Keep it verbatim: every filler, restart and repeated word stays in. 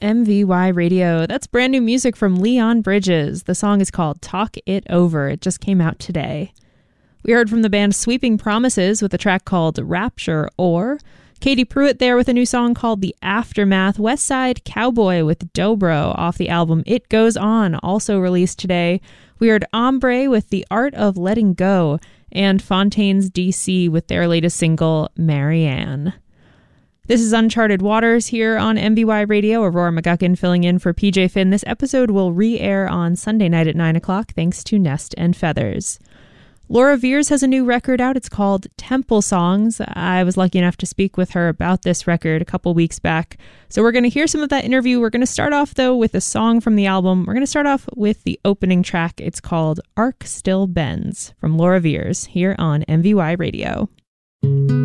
M V Y Radio. That's brand new music from Leon Bridges. The song is called Talk It Over. It just came out today. We heard from the band Sweeping Promises with a track called Rapture Or. Katie Pruitt there with a new song called The Aftermath. West Side Cowboy with Dobro off the album It Goes On, also released today. We heard Ombre with The Art of Letting Go, and Fontaine's D C with their latest single, Marianne. This is Uncharted Waters here on M V Y Radio. Aurora McGuckin filling in for P J Finn. This episode will re-air on Sunday night at nine o'clock thanks to Nest and Feathers. Laura Veers has a new record out. It's called Temple Songs. I was lucky enough to speak with her about this record a couple weeks back. So we're going to hear some of that interview. We're going to start off, though, with a song from the album. We're going to start off with the opening track. It's called Arc Still Bends from Laura Veers here on M V Y Radio.